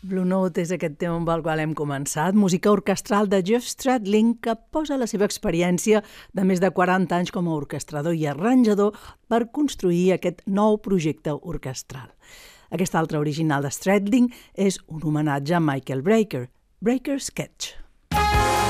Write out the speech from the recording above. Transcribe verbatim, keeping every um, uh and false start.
Blue Note és aquest tema amb el qual hem començat, música orquestral de Jeff Stradlin, que posa la seva experiència de més de quaranta anys com a orquestrador i arranjador per construir aquest nou projecte orquestral. Aquest altre original de Stradlin és un homenatge a Michael Brecker, Breaker Sketch.